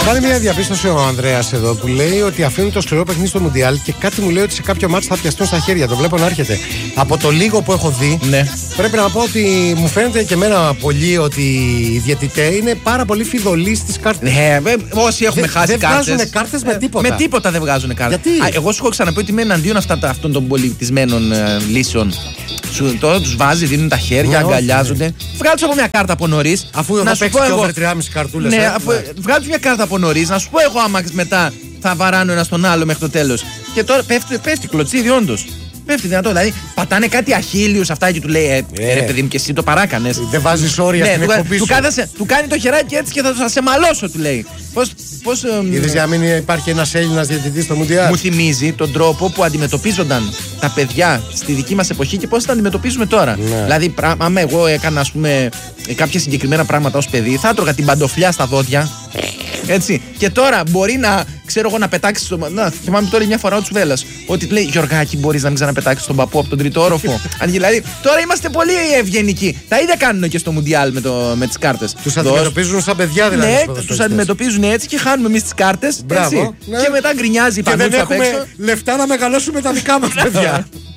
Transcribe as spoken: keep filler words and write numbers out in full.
κάνει μια διαπίστωση ο Ανδρέας εδώ που λέει ότι αφήνουν το σκληρό παιχνίδι στο Μουντιάλ και κάτι μου λέει ότι σε κάποιο μάτσο θα πιαστούν στα χέρια. Το βλέπω να έρχεται. Από το λίγο που έχω δει, ναι. πρέπει να πω ότι μου φαίνεται και εμένα πολύ ότι οι διαιτητές είναι πάρα πολύ φιδωλοί στις κάρτες. Ναι, όσοι έχουμε Δε, χάσει δεν κάρτες. Δεν βγάζουν κάρτες με τίποτα. Με τίποτα δεν βγάζουν κάρτες. Γιατί? Α, εγώ σου έχω ξαναπεί ότι είμαι εναντίον αυτά, αυτών των πολιτισμένων ε, λύσεων. Σου, τώρα τους βάζει, δίνουν τα χέρια, ναι, αγκαλιάζονται. Ναι. Βγάλω από μια κάρτα από νωρίς. Αφού εδώ παίξει και over τρία κόμμα πέντε καρτούλες. Ναι, ε, αφού, ναι. βγάλω μια κάρτα από νωρίς. Να σου πω εγώ άμα μετά θα βαράνω ένα στον άλλο μέχρι το τέλος. Και τώρα πέφτει, πέφτει κλωτσίδι, όντως. Πέφτει δυνατό. Δηλαδή πατάνε κάτι αχίλιους αυτά και του λέει: Ε, ε ρε παιδί μου, και εσύ το παράκανες. Δεν βάζεις όρια ναι, στην του, εκπομπή του, σου. κάθεσε, του κάνει το χεράκι έτσι και θα, θα σε μαλώσω, του λέει. Πώς. πώς Είδες για να μην υπάρχει ένας Έλληνας διαιτητής στο Μουντιάλ. Μου θυμίζει τον τρόπο που αντιμετωπίζονταν τα παιδιά στη δική μας εποχή και πώς τα αντιμετωπίζουμε τώρα. Ναι. Δηλαδή, άμα εγώ έκανα, ας πούμε, κάποια συγκεκριμένα πράγματα ως παιδί, θα έτρωγα την παντοφλιά στα δόντια. Έτσι. Και τώρα μπορεί να, ξέρω εγώ, να πετάξει. Στο... Να, θυμάμαι τώρα μια φορά ο Τσουβέλλας ότι λέει: Γιωργάκη, μπορείς να μην ξαναπετάξεις τον παππού από τον τρίτο όροφο. Αν δηλαδή, τώρα είμαστε πολύ ευγενικοί. Τα ίδια κάνουν και στο Μουντιάλ με, το, με τις κάρτες. Τους αντιμετωπίζουν σαν παιδιά δηλαδή. Ναι, τους αντιμετωπίζουν έτσι και χάνουμε εμείς τις κάρτες. Μπράβο. Έτσι. Ναι. Και μετά γκρινιάζει η και δεν πανούτσα απ' έχουμε έξω. λεφτά να μεγαλώσουμε τα δικά μας παιδιά.